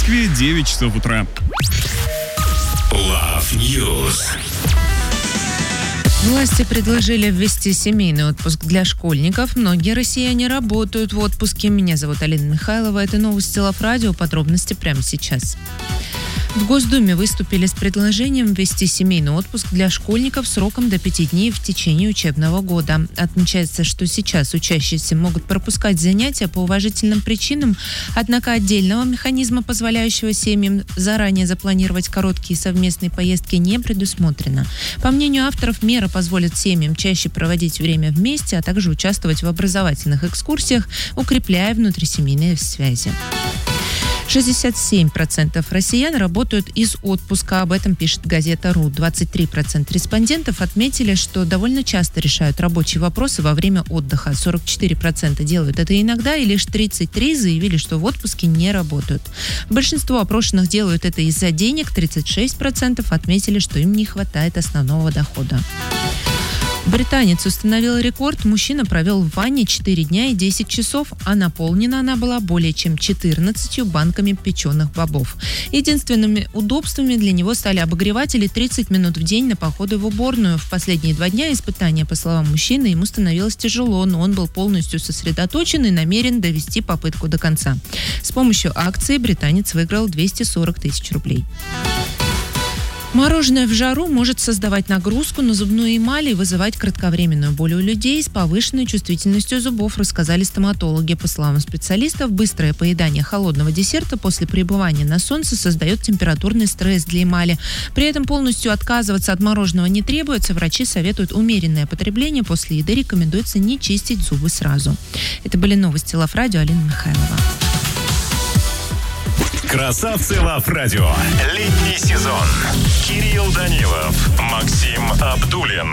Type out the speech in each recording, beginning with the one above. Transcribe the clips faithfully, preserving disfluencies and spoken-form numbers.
Москве девять часов утра. Love News. Власти предложили ввести семейный отпуск для школьников. Многие россияне работают в отпуске. Меня зовут Алина Михайлова. Это новости Love Radio. Подробности прямо сейчас. В Госдуме выступили с предложением ввести семейный отпуск для школьников сроком до пяти дней в течение учебного года. Отмечается, что сейчас учащиеся могут пропускать занятия по уважительным причинам, однако отдельного механизма, позволяющего семьям заранее запланировать короткие совместные поездки, не предусмотрено. По мнению авторов, мера позволит семьям чаще проводить время вместе, а также участвовать в образовательных экскурсиях, укрепляя внутрисемейные связи. шестьдесят семь процентов россиян работают из отпуска. Об этом пишет газета РУ. двадцать три процента респондентов отметили, что довольно часто решают рабочие вопросы во время отдыха. сорок четыре процента делают это иногда, и лишь тридцать три процента заявили, что в отпуске не работают. Большинство опрошенных делают это из-за денег. тридцать шесть процентов отметили, что им не хватает основного дохода. Британец установил рекорд. Мужчина провел в ванне четыре дня и десять часов, а наполнена она была более чем четырнадцатью банками печеных бобов. Единственными удобствами для него стали обогреватели тридцать минут в день на походы в уборную. В последние два дня испытания, по словам мужчины, ему становилось тяжело, но он был полностью сосредоточен и намерен довести попытку до конца. С помощью акции британец выиграл двести сорок тысяч рублей. Мороженое в жару может создавать нагрузку на зубную эмаль и вызывать кратковременную боль у людей с повышенной чувствительностью зубов, рассказали стоматологи. По словам специалистов, быстрое поедание холодного десерта после пребывания на солнце создает температурный стресс для эмали. При этом полностью отказываться от мороженого не требуется. Врачи советуют умеренное потребление. После еды рекомендуется не чистить зубы сразу. Это были новости Love Radio. Алина Михайлова. Красавцы Love Radio. Летний сезон. Кирилл Данилов, Максим Абдуллин.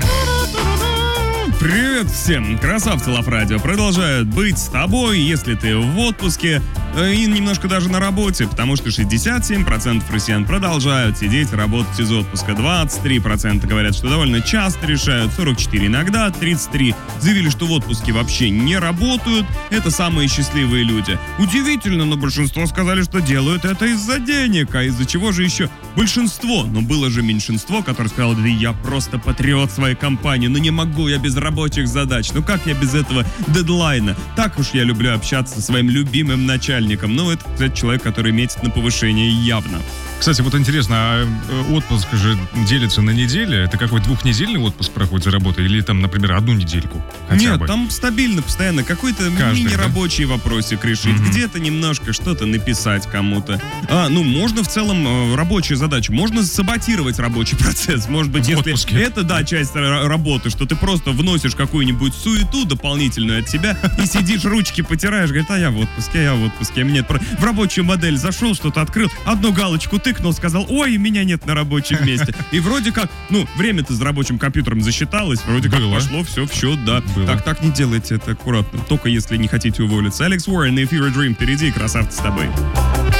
Привет всем! Красавцы Love Radio продолжают быть с тобой, если ты в отпуске и немножко даже на работе, потому что шестьдесят семь процентов россиян продолжают сидеть и работать из отпуска. двадцать три процента говорят, что довольно часто решают, сорок четыре процента иногда, тридцать три процента заявили, что в отпуске вообще не работают. Это самые счастливые люди. Удивительно, но большинство сказали, что делают это из-за денег. А из-за чего же еще большинство? Но было же меньшинство, которое сказало: да я просто патриот своей компании, но не могу я без рабочих задач. Ну как я без этого дедлайна? Так уж я люблю общаться со своим любимым начальником. Ну, это, кстати, человек, который метит на повышение явно. Кстати, вот интересно, а отпуск же делится на недели? Это какой двухнедельный отпуск проходит за работой? Или там, например, одну недельку? Хотя Нет, бы? Там стабильно, постоянно какой-то Каждый, мини-рабочий да? вопросик решить. Mm-hmm. Где-то немножко что-то написать кому-то. А, ну, можно в целом рабочую задачу. Можно саботировать рабочий процесс. Может быть, в если отпуске. это, да, часть работы, что ты просто вносишь какую-нибудь суету дополнительную от себя и сидишь, ручки потираешь, говорит, а я в отпуске, я в отпуске. Мне в рабочую модель зашел, что-то открыл, одну галочку тыкнул, сказал, ой, меня нет на рабочем месте. И вроде как, ну, время-то за рабочим компьютером засчиталось, вроде Было. как пошло все в счет, да. Было. Так, так не делайте это аккуратно. Только если не хотите уволиться. Алекс Уоррен и Fever Dream впереди, красавцы с тобой.